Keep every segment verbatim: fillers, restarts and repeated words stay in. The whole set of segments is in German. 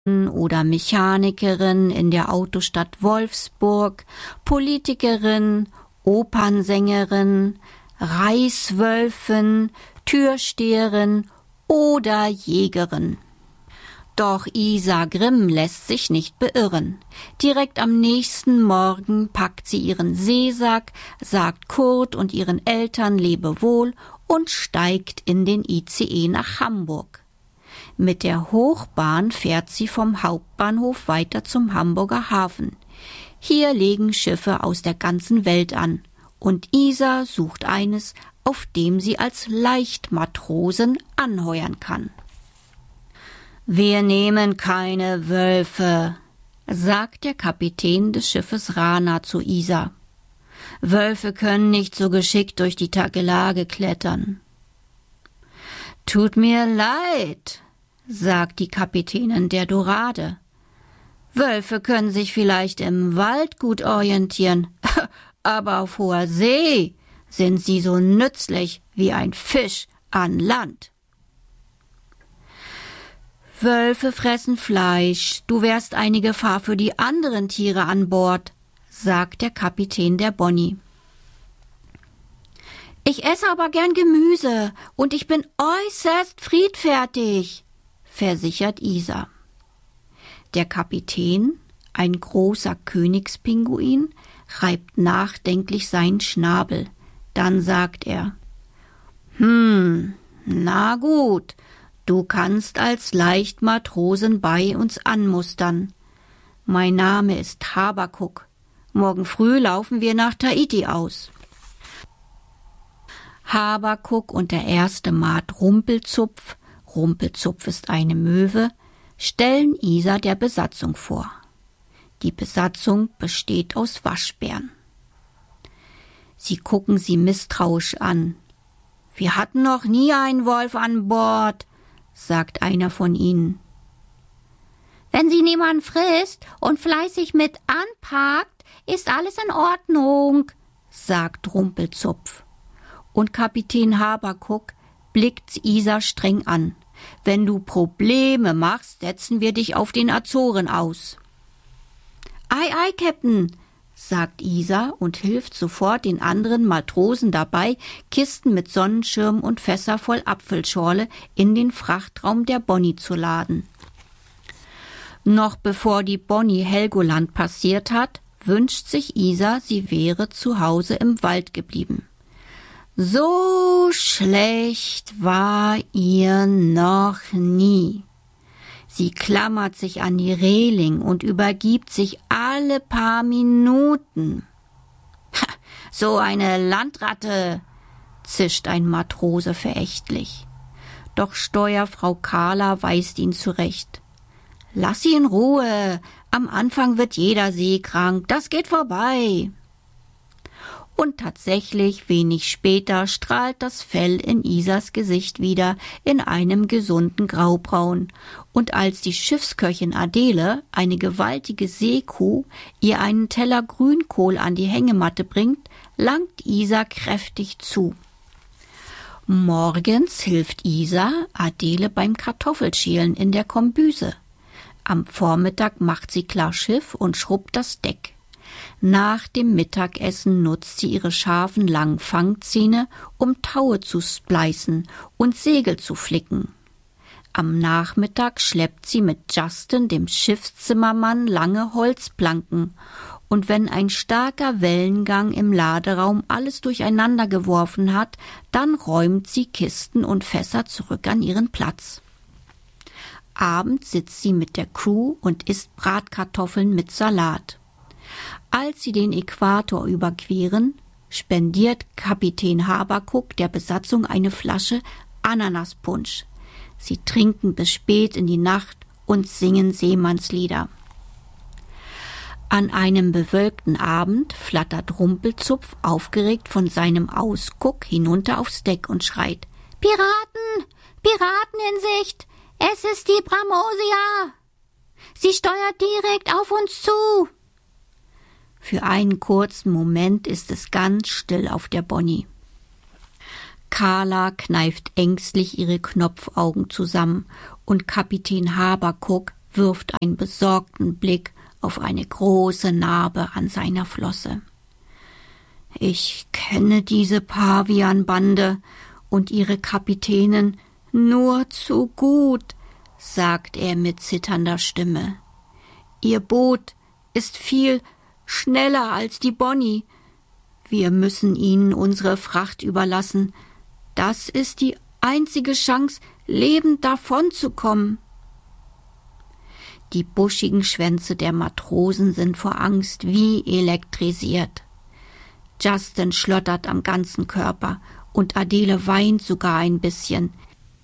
oder Mechanikerin in der Autostadt Wolfsburg, Politikerin, Opernsängerin, Reichswölfin, Türsteherin oder Jägerin. Doch Isa Grimm lässt sich nicht beirren. Direkt am nächsten Morgen packt sie ihren Seesack, sagt Kurt und ihren Eltern Lebewohl und steigt in den I C E nach Hamburg. Mit der Hochbahn fährt sie vom Hauptbahnhof weiter zum Hamburger Hafen. Hier legen Schiffe aus der ganzen Welt an und Isa sucht eines, auf dem sie als Leichtmatrosin anheuern kann. »Wir nehmen keine Wölfe«, sagt der Kapitän des Schiffes Rana zu Isa. »Wölfe können nicht so geschickt durch die Takelage klettern.« »Tut mir leid«, sagt die Kapitänin der Dorade. »Wölfe können sich vielleicht im Wald gut orientieren, aber auf hoher See sind sie so nützlich wie ein Fisch an Land.« »Wölfe fressen Fleisch, du wärst eine Gefahr für die anderen Tiere an Bord«, sagt der Kapitän der Bonnie. »Ich esse aber gern Gemüse und ich bin äußerst friedfertig«, versichert Isa. Der Kapitän, ein großer Königspinguin, reibt nachdenklich seinen Schnabel. Dann sagt er, »Hm, na gut, du kannst als Leichtmatrosin bei uns anmustern. Mein Name ist Habakuk. Morgen früh laufen wir nach Tahiti aus.« Habakuk und der erste Maat Rumpelzupf, Rumpelzupf ist eine Möwe, stellen Isa der Besatzung vor. Die Besatzung besteht aus Waschbären. Sie gucken sie misstrauisch an. »Wir hatten noch nie einen Wolf an Bord«, sagt einer von ihnen. »Wenn sie niemand frisst und fleißig mit anpackt, ist alles in Ordnung«, sagt Rumpelzupf. Und Kapitän Habakuk blickt Isa streng an. »Wenn du Probleme machst, setzen wir dich auf den Azoren aus.« »Ei, ei, Captain«, sagt Isa und hilft sofort den anderen Matrosen dabei, Kisten mit Sonnenschirm und Fässer voll Apfelschorle in den Frachtraum der Bonnie zu laden. Noch bevor die Bonnie Helgoland passiert hat, wünscht sich Isa, sie wäre zu Hause im Wald geblieben. So schlecht war ihr noch nie. Sie klammert sich an die Reling und übergibt sich alle paar Minuten. Ha, so eine Landratte, zischt ein Matrose verächtlich. Doch Steuerfrau Carla weist ihn zurecht. Lass sie in Ruhe, am Anfang wird jeder seekrank, das geht vorbei. Und tatsächlich, wenig später, strahlt das Fell in Isas Gesicht wieder in einem gesunden Graubraun. Und als die Schiffsköchin Adele, eine gewaltige Seekuh, ihr einen Teller Grünkohl an die Hängematte bringt, langt Isa kräftig zu. Morgens hilft Isa Adele beim Kartoffelschälen in der Kombüse. Am Vormittag macht sie klar Schiff und schrubbt das Deck. Nach dem Mittagessen nutzt sie ihre scharfen langen Fangzähne, um Taue zu spleißen und Segel zu flicken. Am Nachmittag schleppt sie mit Justin, dem Schiffszimmermann, lange Holzplanken, und wenn ein starker Wellengang im Laderaum alles durcheinander geworfen hat, dann räumt sie Kisten und Fässer zurück an ihren Platz. Abends sitzt sie mit der Crew und isst Bratkartoffeln mit Salat. Als sie den Äquator überqueren, spendiert Kapitän Habakuk der Besatzung eine Flasche Ananaspunsch. Sie trinken bis spät in die Nacht und singen Seemannslieder. An einem bewölkten Abend flattert Rumpelzupf aufgeregt von seinem Ausguck hinunter aufs Deck und schreit: »Piraten! Piraten in Sicht! Es ist die Bramosia! Sie steuert direkt auf uns zu!« Für einen kurzen Moment ist es ganz still auf der Bonnie. Carla kneift ängstlich ihre Knopfaugen zusammen und Kapitän Habakuk wirft einen besorgten Blick auf eine große Narbe an seiner Flosse. »Ich kenne diese Pavianbande und ihre Kapitänin nur zu gut«, sagt er mit zitternder Stimme. »Ihr Boot ist viel schneller als die Bonnie. Wir müssen ihnen unsere Fracht überlassen. Das ist die einzige Chance, lebend davonzukommen.« Die buschigen Schwänze der Matrosen sind vor Angst wie elektrisiert. Justin schlottert am ganzen Körper und Adele weint sogar ein bisschen.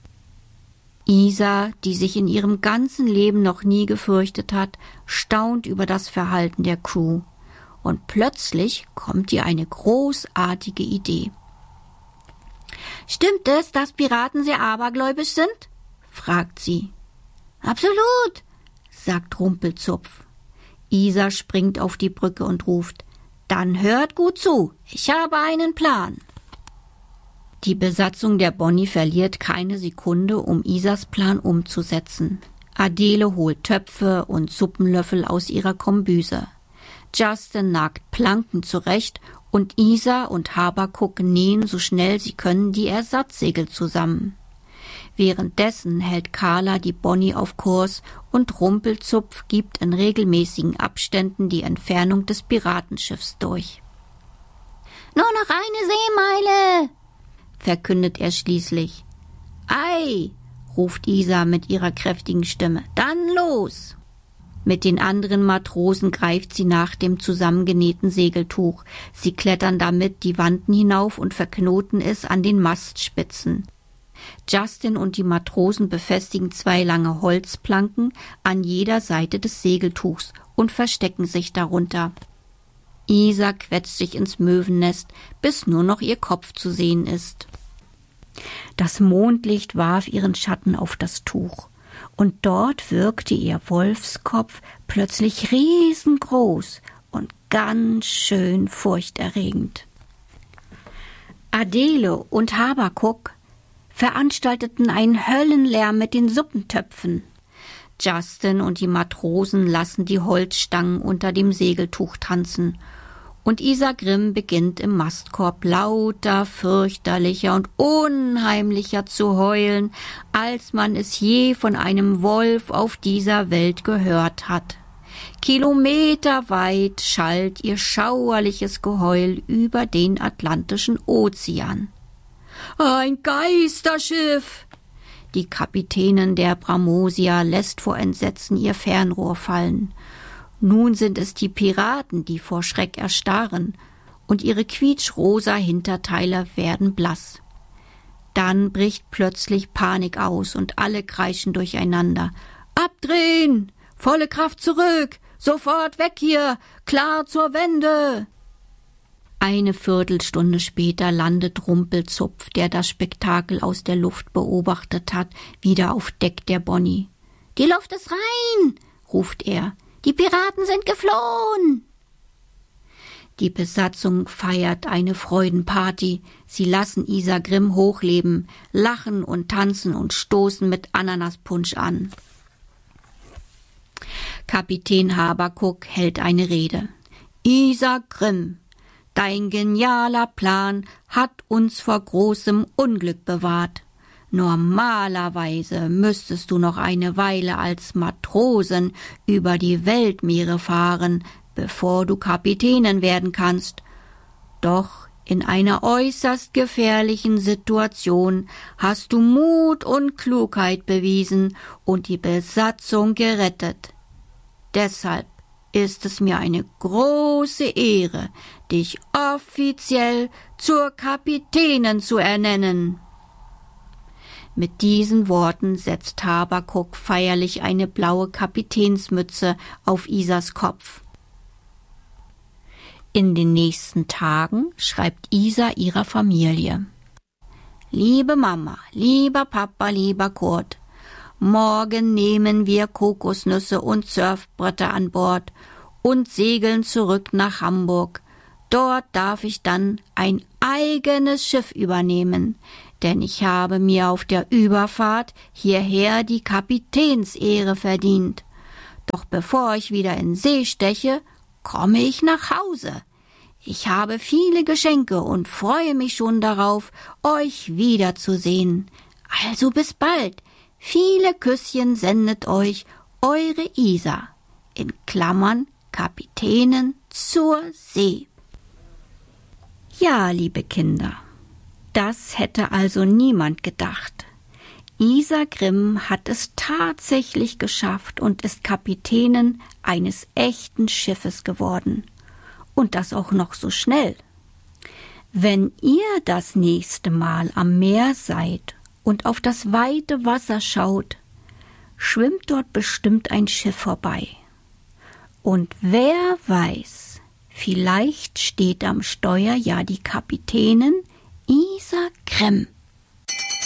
Isa, die sich in ihrem ganzen Leben noch nie gefürchtet hat, staunt über das Verhalten der Crew. Und plötzlich kommt ihr eine großartige Idee. »Stimmt es, dass Piraten sehr abergläubisch sind?« fragt sie. »Absolut«, sagt Rumpelzupf. Isa springt auf die Brücke und ruft, »Dann hört gut zu, ich habe einen Plan.« Die Besatzung der Bonnie verliert keine Sekunde, um Isas Plan umzusetzen. Adele holt Töpfe und Suppenlöffel aus ihrer Kombüse. Justin nagt Planken zurecht und Isa und Habakuk nähen so schnell sie können die Ersatzsegel zusammen. Währenddessen hält Carla die Bonnie auf Kurs und Rumpelzupf gibt in regelmäßigen Abständen die Entfernung des Piratenschiffs durch. »Nur noch eine Seemeile«, verkündet er schließlich. »Ei«, ruft Isa mit ihrer kräftigen Stimme, »dann los!« Mit den anderen Matrosen greift sie nach dem zusammengenähten Segeltuch. Sie klettern damit die Wanten hinauf und verknoten es an den Mastspitzen. Justin und die Matrosen befestigen zwei lange Holzplanken an jeder Seite des Segeltuchs und verstecken sich darunter. Isa quetscht sich ins Möwennest, bis nur noch ihr Kopf zu sehen ist. Das Mondlicht warf ihren Schatten auf das Tuch, und dort wirkte ihr Wolfskopf plötzlich riesengroß und ganz schön furchterregend. Adele und Habakuk veranstalteten einen Höllenlärm mit den Suppentöpfen. Justin und die Matrosen lassen die Holzstangen unter dem Segeltuch tanzen, und Isa Grimm beginnt im Mastkorb lauter, fürchterlicher und unheimlicher zu heulen, als man es je von einem Wolf auf dieser Welt gehört hat. Kilometerweit schallt ihr schauerliches Geheul über den Atlantischen Ozean. »Ein Geisterschiff!« Die Kapitänin der Bramosia lässt vor Entsetzen ihr Fernrohr fallen. Nun sind es die Piraten, die vor Schreck erstarren, und ihre quietschrosa Hinterteile werden blass. Dann bricht plötzlich Panik aus und alle kreischen durcheinander. »Abdrehen! Volle Kraft zurück! Sofort weg hier! Klar zur Wende!« Eine Viertelstunde später landet Rumpelzupf, der das Spektakel aus der Luft beobachtet hat, wieder auf Deck der Bonnie. »Die Luft ist rein«, ruft er. »Die Piraten sind geflohen!« Die Besatzung feiert eine Freudenparty. Sie lassen Isa Grimm hochleben, lachen und tanzen und stoßen mit Ananaspunsch an. Kapitän Habakuk hält eine Rede. »Isa Grimm, dein genialer Plan hat uns vor großem Unglück bewahrt. Normalerweise müsstest du noch eine Weile als Matrosin über die Weltmeere fahren, bevor du Kapitänin werden kannst. Doch in einer äußerst gefährlichen Situation hast du Mut und Klugheit bewiesen und die Besatzung gerettet. Deshalb ist es mir eine große Ehre, dich offiziell zur Kapitänin zu ernennen.« Mit diesen Worten setzt Habakuk feierlich eine blaue Kapitänsmütze auf Isas Kopf. In den nächsten Tagen schreibt Isa ihrer Familie: »Liebe Mama, lieber Papa, lieber Kurt, morgen nehmen wir Kokosnüsse und Surfbretter an Bord und segeln zurück nach Hamburg. Dort darf ich dann ein eigenes Schiff übernehmen, denn ich habe mir auf der Überfahrt hierher die Kapitänsehre verdient. Doch bevor ich wieder in See steche, komme ich nach Hause. Ich habe viele Geschenke und freue mich schon darauf, euch wiederzusehen. Also bis bald. Viele Küsschen sendet euch eure Isa. In Klammern Kapitänin zur See. Ja, liebe Kinder, das hätte also niemand gedacht. Isa Grimm hat es tatsächlich geschafft und ist Kapitänin eines echten Schiffes geworden. Und das auch noch so schnell. Wenn ihr das nächste Mal am Meer seid und auf das weite Wasser schaut, schwimmt dort bestimmt ein Schiff vorbei. Und wer weiß, vielleicht steht am Steuer ja die Kapitänin Isa Grimm.